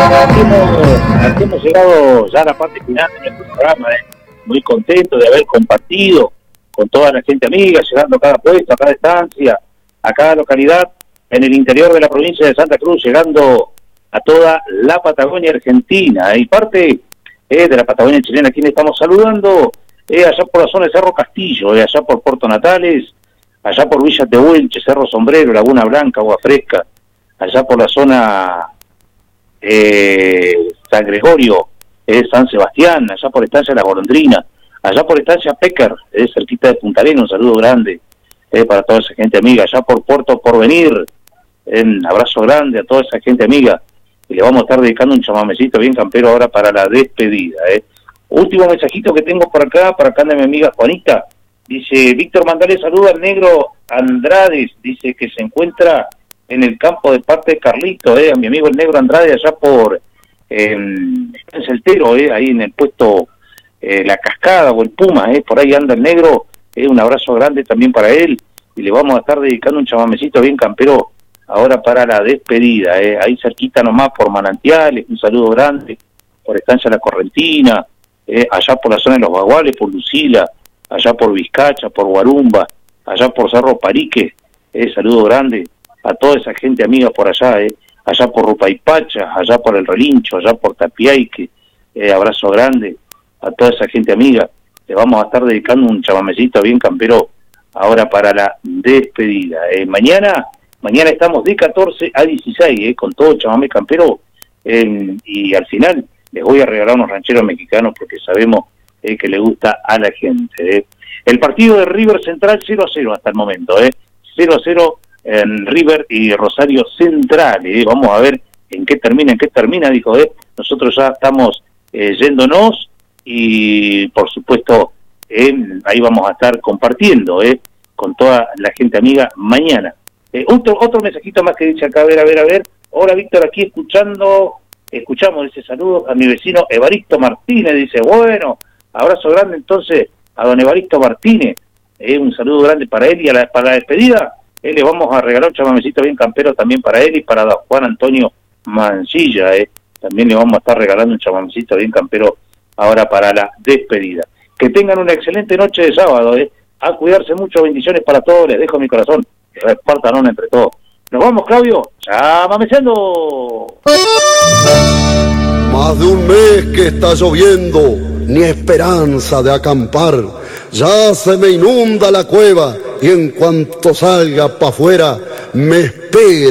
Aquí hemos llegado ya a la parte final de nuestro programa, muy contento de haber compartido con toda la gente amiga, llegando a cada puesto, a cada estancia, a cada localidad en el interior de la provincia de Santa Cruz, llegando a toda la Patagonia Argentina y parte de la Patagonia chilena, a quien estamos saludando allá por la zona de Cerro Castillo, allá por Puerto Natales, allá por Villas de Huelche, Cerro Sombrero, Laguna Blanca, Agua Fresca, allá por la zona San Gregorio, San Sebastián, allá por Estancia La Golondrina, allá por Estancia Pécar, cerquita de Punta Arenas, un saludo grande para toda esa gente amiga, allá por Puerto Porvenir, un abrazo grande a toda esa gente amiga, y le vamos a estar dedicando un chamamecito bien campero ahora para la despedida. Último mensajito que tengo por acá de mi amiga Juanita, dice: Víctor, mandale saludo al negro Andrades, dice que se encuentra en el campo de parte de Carlito, a mi amigo el negro Andrade, allá por en Celtero, ahí en el puesto La Cascada o el Puma, por ahí anda el negro, un abrazo grande también para él, y le vamos a estar dedicando un chamamecito bien campero ahora para la despedida, ahí cerquita nomás por Manantiales, un saludo grande, por Estancia La Correntina, allá por la zona de Los Baguales, por Lucila, allá por Vizcacha, por Guarumba, allá por Cerro Parique, saludo grande a toda esa gente amiga por allá, allá por Rupaypacha, allá por El Relincho, allá por Tapiaique, abrazo grande a toda esa gente amiga. Le vamos a estar dedicando un chamamecito bien campero ahora para la despedida. Mañana estamos de 14 a 16, con todo chamamé campero, y al final les voy a regalar unos rancheros mexicanos porque sabemos que le gusta a la gente. El partido de River Central 0-0 hasta el momento, 0-0 en River y Rosario Central. Vamos a ver en qué termina, dijo. Nosotros ya estamos yéndonos y por supuesto ahí vamos a estar compartiendo con toda la gente amiga mañana. Otro mensajito más que dice acá, a ver. Hola Víctor, aquí escuchamos ese saludo a mi vecino Evaristo Martínez, dice, bueno, abrazo grande entonces a don Evaristo Martínez, un saludo grande para él y para la despedida. Le vamos a regalar un chamamecito bien campero también para él y para don Juan Antonio Mancilla, también le vamos a estar regalando un chamamecito bien campero ahora para la despedida. Que tengan una excelente noche de sábado, a cuidarse mucho, bendiciones para todos, les dejo mi corazón, repártanlo entre todos. Nos vamos, Claudio, chamameceando. Más de un mes que está lloviendo, ni esperanza de acampar. Ya se me inunda la cueva y en cuanto salga pa' afuera me espera